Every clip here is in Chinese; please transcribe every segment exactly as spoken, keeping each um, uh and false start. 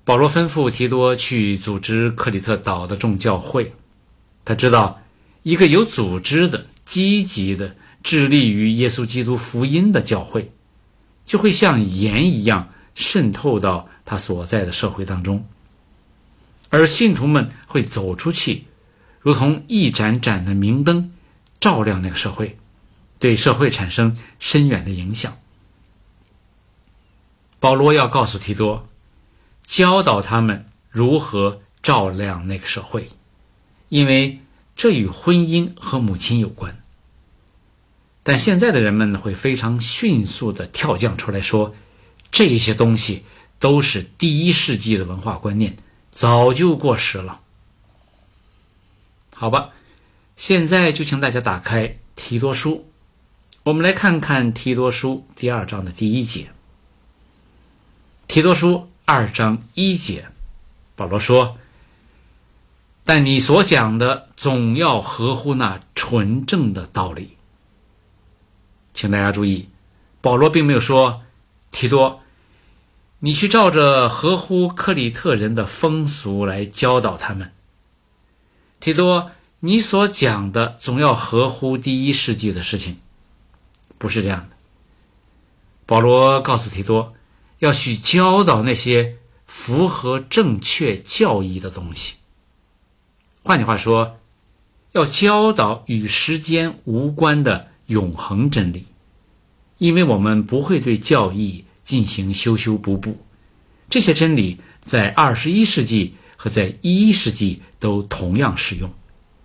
保罗吩咐提多去组织克里特岛的众教会。他知道一个有组织的、积极的、致力于耶稣基督福音的教会，就会像盐一样渗透到他所在的社会当中，而信徒们会走出去，如同一盏盏的明灯，照亮那个社会，对社会产生深远的影响。保罗要告诉提多，教导他们如何照亮那个社会，因为这与婚姻和母亲有关。但现在的人们会非常迅速地跳降出来说，这些东西都是第一世纪的文化观念，早就过时了。好吧，现在就请大家打开提多书，我们来看看提多书第二章的第一节。提多书二章一节，保罗说，但你所讲的总要合乎那纯正的道理。请大家注意，保罗并没有说，提多，你去照着合乎克里特人的风俗来教导他们。提多，你所讲的总要合乎第一世纪的事情。不是这样的。保罗告诉提多，要去教导那些符合正确教义的东西。换句话说，要教导与时间无关的永恒真理，因为我们不会对教义进行修修补补，这些真理在二十一世纪和在一世纪都同样适用。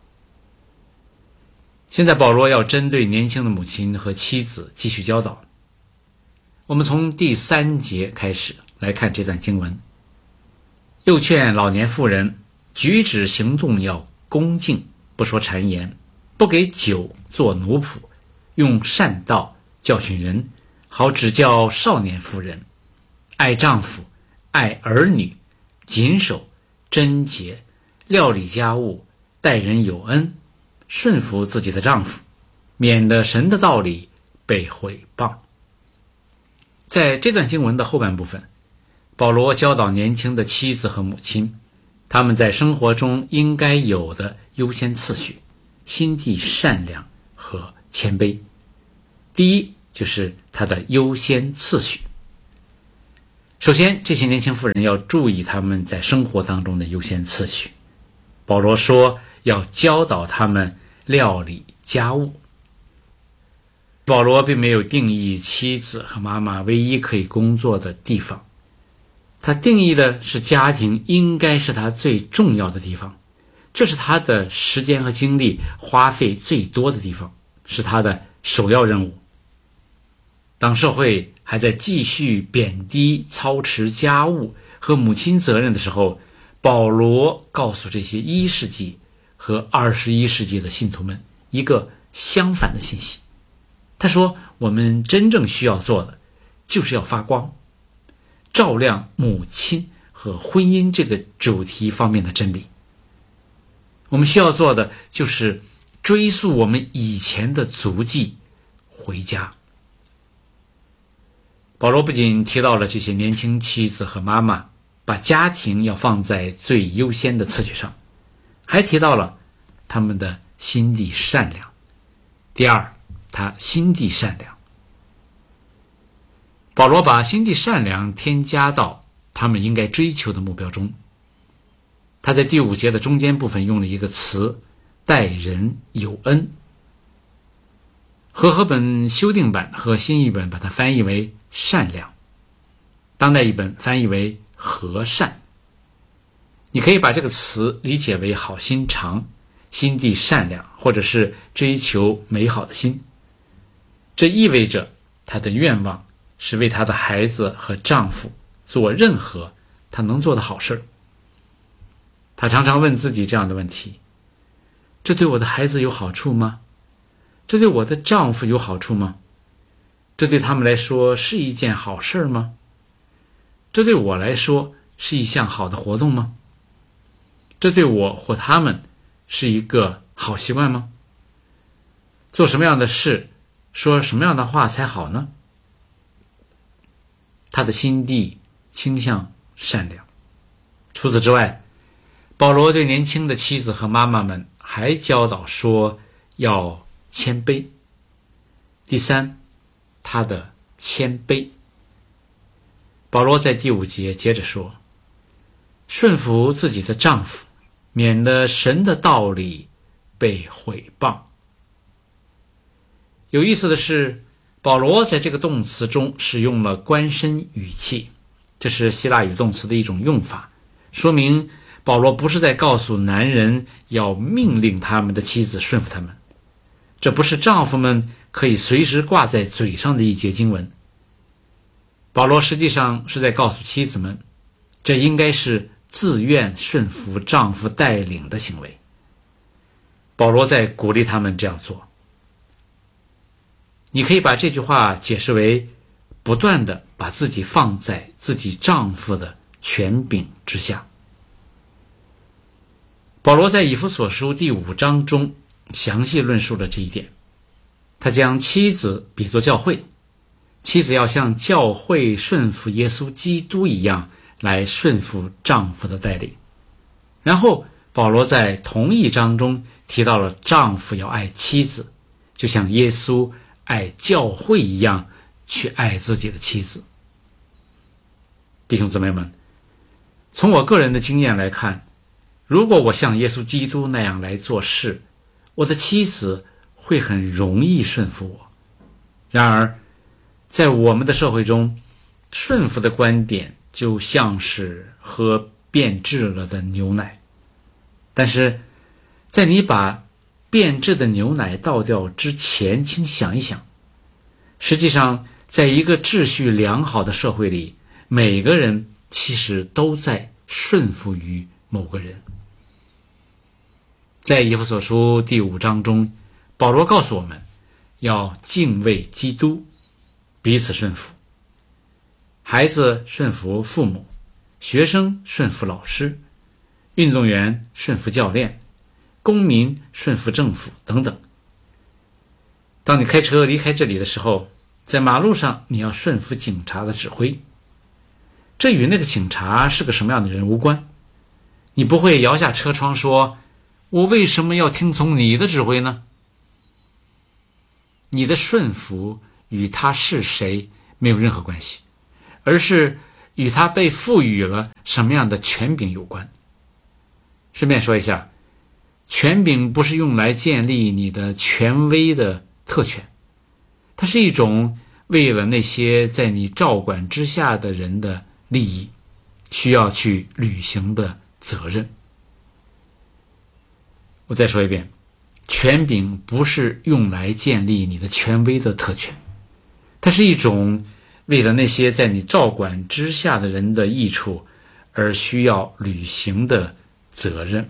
现在保罗要针对年轻的母亲和妻子继续教导。我们从第三节开始来看这段经文。又劝老年妇人举止行动要恭敬，不说谗言，不给酒做奴仆，用善道教训人，好指教少年妇人，爱丈夫，爱儿女，谨守贞洁，料理家务，待人有恩，顺服自己的丈夫，免得神的道理被毁谤。在这段经文的后半部分，保罗教导年轻的妻子和母亲，他们在生活中应该有的优先次序，心地善良和谦卑。第一就是他的优先次序。首先，这些年轻妇人要注意他们在生活当中的优先次序。保罗说要教导他们料理家务。保罗并没有定义妻子和妈妈唯一可以工作的地方，他定义的是家庭应该是他最重要的地方，这是他的时间和精力花费最多的地方，是他的首要任务。当社会还在继续贬低操持家务和母亲责任的时候，保罗告诉这些一世纪和二十一世纪的信徒们一个相反的信息。他说，我们真正需要做的就是要发光，照亮母亲和婚姻这个主题方面的真理。我们需要做的就是追溯我们以前的足迹，回家。保罗不仅提到了这些年轻妻子和妈妈把家庭要放在最优先的次序上，还提到了他们的心地善良。第二，他心地善良。保罗把心地善良添加到他们应该追求的目标中。他在第五节的中间部分用了一个词，待人有恩。和合本修订版和新译本把它翻译为善良，当代译本翻译为和善。你可以把这个词理解为好心肠、心地善良，或者是追求美好的心。这意味着她的愿望是为她的孩子和丈夫做任何她能做的好事。她常常问自己这样的问题：这对我的孩子有好处吗？这对我的丈夫有好处吗？这对他们来说是一件好事吗？这对我来说是一项好的活动吗？这对我或他们是一个好习惯吗？做什么样的事，说什么样的话才好呢？他的心地倾向善良。 除此之外，保罗对年轻的妻子和妈妈们还教导说要谦卑。第三，他的谦卑。保罗在第五节接着说，顺服自己的丈夫，免得神的道理被毁谤。有意思的是，保罗在这个动词中使用了官身语气，这是希腊语动词的一种用法，说明保罗不是在告诉男人要命令他们的妻子顺服他们，这不是丈夫们可以随时挂在嘴上的一节经文。保罗实际上是在告诉妻子们，这应该是自愿顺服丈夫带领的行为。保罗在鼓励他们这样做。你可以把这句话解释为不断地把自己放在自己丈夫的权柄之下。保罗在以弗所书第五章中详细论述了这一点。他将妻子比作教会，妻子要像教会顺服耶稣基督一样来顺服丈夫的带领。然后保罗在同一章中提到了丈夫要爱妻子，就像耶稣爱教会一样去爱自己的妻子。弟兄姊妹们，从我个人的经验来看，如果我像耶稣基督那样来做事，我的妻子会很容易顺服我。然而在我们的社会中，顺服的观点就像是喝变质了的牛奶。但是在你把变质的牛奶倒掉之前，请想一想，实际上在一个秩序良好的社会里，每个人其实都在顺服于某个人。在以弗所书第五章中，保罗告诉我们要敬畏基督，彼此顺服。孩子顺服父母，学生顺服老师，运动员顺服教练，公民顺服政府等等。当你开车离开这里的时候，在马路上你要顺服警察的指挥。这与那个警察是个什么样的人无关。你不会摇下车窗说，我为什么要听从你的指挥呢？你的顺服与他是谁没有任何关系，而是与他被赋予了什么样的权柄有关。顺便说一下，权柄不是用来建立你的权威的特权，它是一种为了那些在你照管之下的人的利益需要去履行的责任。我再说一遍，权柄不是用来建立你的权威的特权，它是一种为了那些在你照管之下的人的益处而需要履行的责任。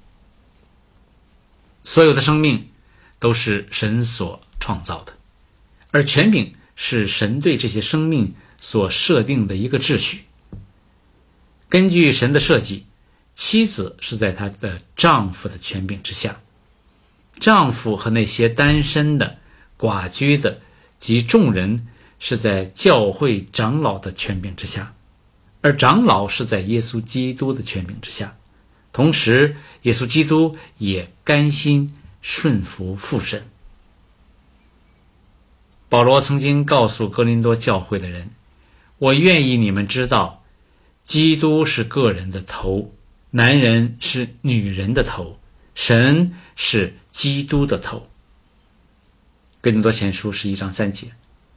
所有的生命都是神所创造的，而权柄是神对这些生命所设定的一个秩序。根据神的设计，妻子是在她的丈夫的权柄之下，丈夫和那些单身的、寡居的及众人是在教会长老的权柄之下，而长老是在耶稣基督的权柄之下。同时耶稣基督也甘心顺服父神。保罗曾经告诉哥林多教会的人，我愿意你们知道，基督是个人的头，男人是女人的头，神是基督的头。哥林多前书十一章三节。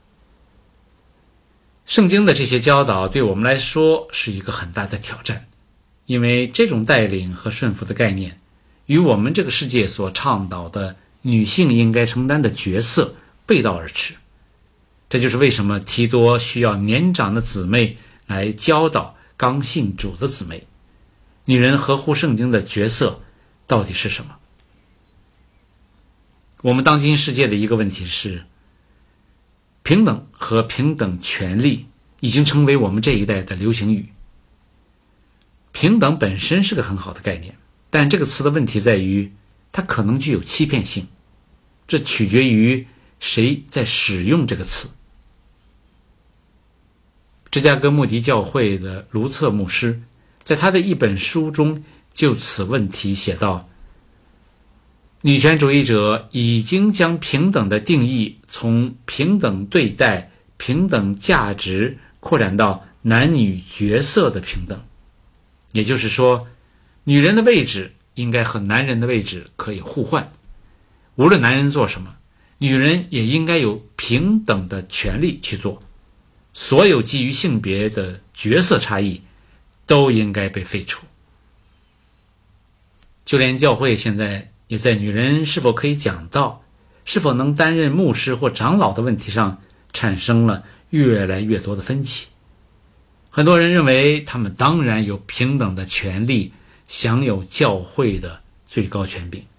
圣经的这些教导对我们来说是一个很大的挑战，因为这种带领和顺服的概念与我们这个世界所倡导的女性应该承担的角色背道而驰。这就是为什么提多需要年长的姊妹来教导刚信主的姊妹，女人合乎圣经的角色到底是什么。我们当今世界的一个问题是，平等和平等权利已经成为我们这一代的流行语。平等本身是个很好的概念，但这个词的问题在于它可能具有欺骗性，这取决于谁在使用这个词。芝加哥穆迪教会的卢策牧师在他的一本书中就此问题写道：女权主义者已经将平等的定义从平等对待、平等价值扩展到男女角色的平等，也就是说，女人的位置应该和男人的位置可以互换，无论男人做什么，女人也应该有平等的权利去做，所有基于性别的角色差异都应该被废除。就连教会现在也在女人是否可以讲道、是否能担任牧师或长老的问题上产生了越来越多的分歧。很多人认为他们当然有平等的权利，享有教会的最高权柄。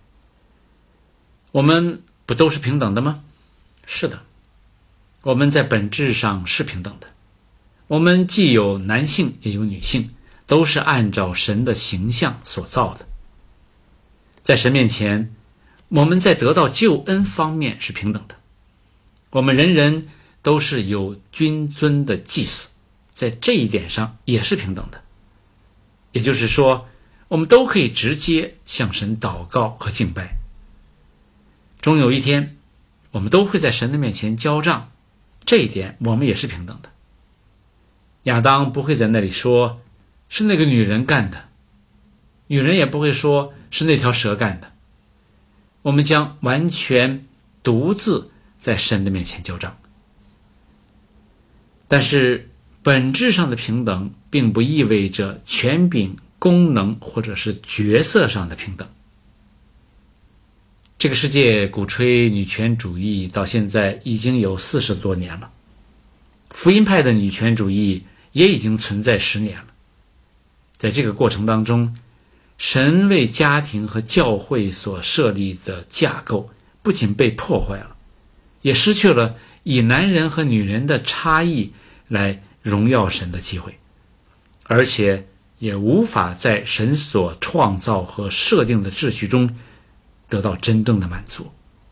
我们不都是平等的吗？是的，我们在本质上是平等的。我们既有男性也有女性，都是按照神的形象所造的。在神面前，我们在得到救恩方面是平等的。我们人人都是有君尊的祭司，在这一点上也是平等的。也就是说，我们都可以直接向神祷告和敬拜。终有一天，我们都会在神的面前交账，这一点我们也是平等的。亚当不会在那里说是那个女人干的，女人也不会说是那条蛇干的。我们将完全独自在神的面前交账。但是本质上的平等并不意味着权柄、功能或者是角色上的平等。这个世界鼓吹女权主义到现在已经有四十多年了，福音派的女权主义也已经存在十年了。在这个过程当中，神为家庭和教会所设立的架构不仅被破坏了，也失去了以男人和女人的差异来荣耀神的机会，而且也无法在神所创造和设定的秩序中得到真正的满足。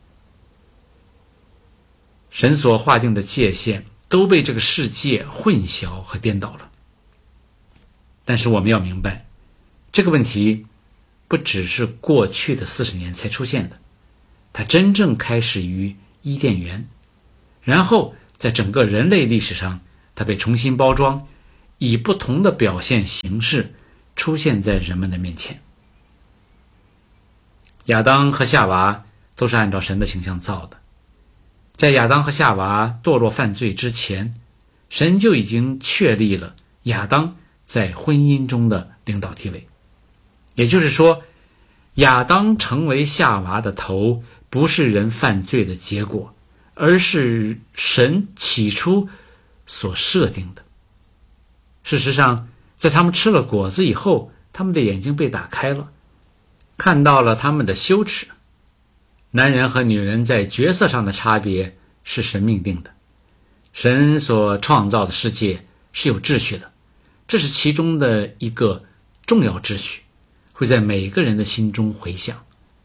神所划定的界限都被这个世界混淆和颠倒了。但是我们要明白，这个问题不只是过去的四十年才出现的，它真正开始于伊甸园，然后在整个人类历史上，它被重新包装，以不同的表现形式出现在人们的面前。亚当和夏娃都是按照神的形象造的，在亚当和夏娃堕落犯罪之前，神就已经确立了亚当在婚姻中的领导地位。也就是说，亚当成为夏娃的头，不是人犯罪的结果，而是神起初所设定的。事实上，在他们吃了果子以后，他们的眼睛被打开了，看到了他们的羞耻。男人和女人在角色上的差别是神命定的。神所创造的世界是有秩序的，这是其中的一个重要秩序，会在每个人的心中回响。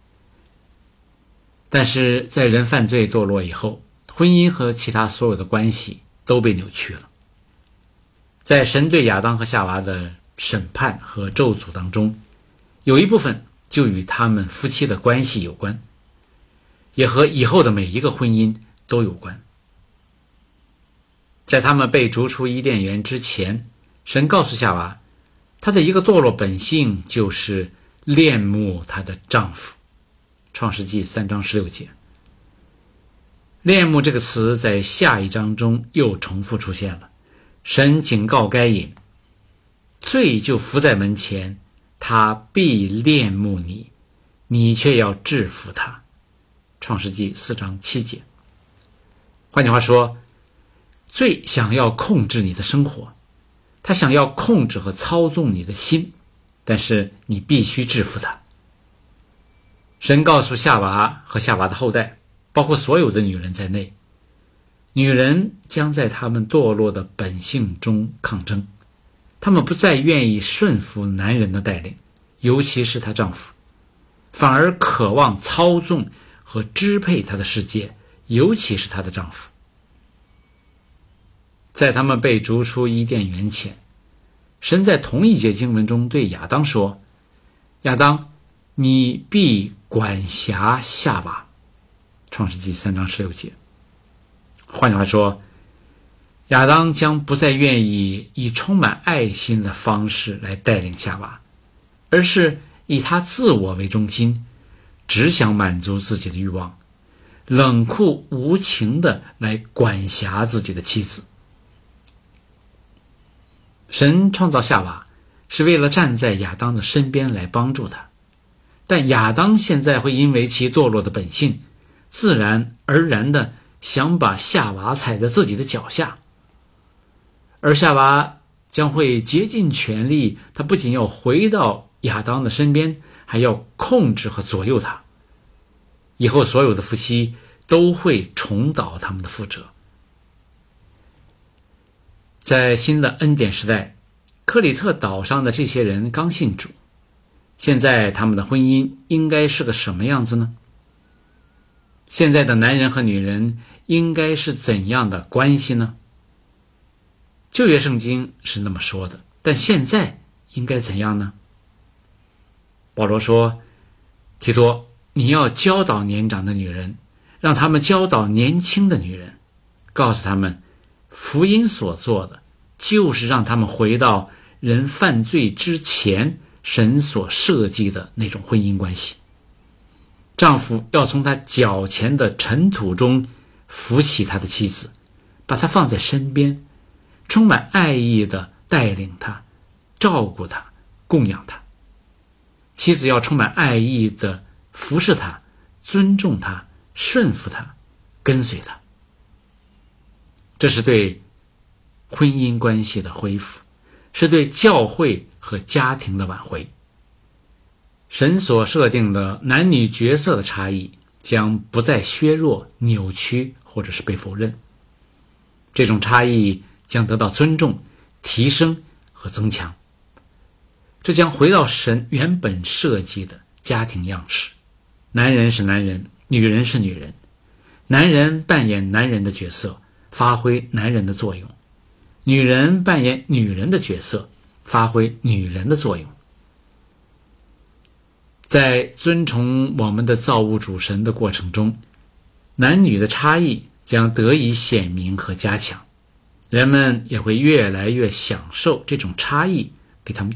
但是在人犯罪堕落以后，婚姻和其他所有的关系都被扭曲了。在神对亚当和夏娃的审判和咒诅当中，有一部分就与他们夫妻的关系有关，也和以后的每一个婚姻都有关。在他们被逐出伊甸园之前，神告诉夏娃，她的一个堕落本性就是恋慕她的丈夫。创世纪三章十六节。恋慕这个词在下一章中又重复出现了。神警告该隐，罪就伏在门前，他必恋慕你，你却要制服他。创世纪四章七节。换句话说，罪想要控制你的生活，他想要控制和操纵你的心，但是你必须制服他。神告诉夏娃和夏娃的后代，包括所有的女人在内，女人将在她们堕落的本性中抗争，她们不再愿意顺服男人的带领，尤其是她丈夫，反而渴望操纵和支配她的世界，尤其是她的丈夫。在她们被逐出伊甸园前， 神在同一节经文中对亚当说：亚当，你必管辖夏娃。创世纪三章十六节。换句话说，亚当将不再愿意以充满爱心的方式来带领夏娃，而是以他自我为中心，只想满足自己的欲望，冷酷无情地来管辖自己的妻子。神创造夏娃是为了站在亚当的身边来帮助他，但亚当现在会因为其堕落的本性，自然而然地想把夏娃踩在自己的脚下，而夏娃将会竭尽全力，他不仅要回到亚当的身边，还要控制和左右他。以后所有的夫妻都会重蹈他们的覆辙。在新的恩典时代，克里特岛上的这些人刚信主，现在他们的婚姻应该是个什么样子呢？现在的男人和女人应该是怎样的关系呢？旧约圣经是那么说的，但现在应该怎样呢？保罗说：提多，你要教导年长的女人，让他们教导年轻的女人，告诉他们福音所做的就是让他们回到人犯罪之前神所设计的那种婚姻关系。丈夫要从他脚前的尘土中扶起他的妻子，把她放在身边，充满爱意地带领她，照顾她，供养她。妻子要充满爱意地服侍她，尊重她，顺服她，跟随她。这是对婚姻关系的恢复，是对教会和家庭的挽回。神所设定的男女角色的差异将不再削弱、扭曲或者是被否认，这种差异将得到尊重、提升和增强。这将回到神原本设计的家庭样式。男人是男人，女人是女人，男人扮演男人的角色，发挥男人的作用，女人扮演女人的角色，发挥女人的作用。在尊崇我们的造物主神的过程中，男女的差异将得以显明和加强，人们也会越来越享受这种差异给他们